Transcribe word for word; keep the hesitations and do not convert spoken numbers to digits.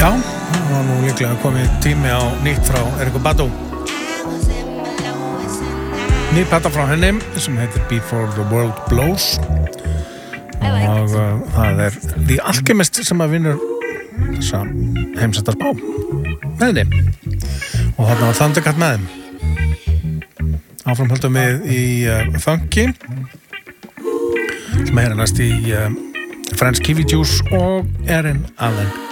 Já, það var nú líklega komið tími á nýtt frá Erykah Badu. Ný plata frá henni sem heitir Before the World Blows og uh, það er The Alchemist sem að vinnur þessa heimsættarspá með henni og þarna var Thundercat með þeim. Áfram höldum við í uh, funky sem er næst í uh, French Kiwi Juice og Erin Allen.